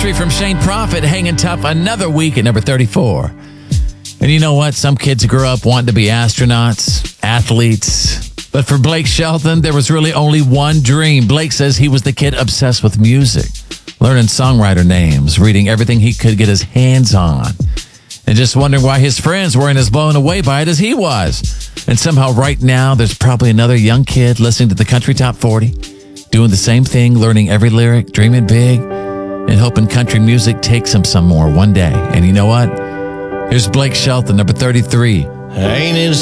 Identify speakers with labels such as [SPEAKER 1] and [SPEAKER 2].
[SPEAKER 1] Country from Shane Prophet hanging tough another week at number 34. And you know what? Some kids grew up wanting to be astronauts, athletes. But for Blake Shelton, there was really only one dream. Blake says he was the kid obsessed with music, learning songwriter names, reading everything he could get his hands on, and just wondering why his friends weren't as blown away by it as he was. And somehow right now, there's probably another young kid listening to the Country Top 40, doing the same thing, learning every lyric, dreaming big, and hoping country music takes him somewhere one day. And you know what? Here's Blake Shelton, number 33.
[SPEAKER 2] Ain't it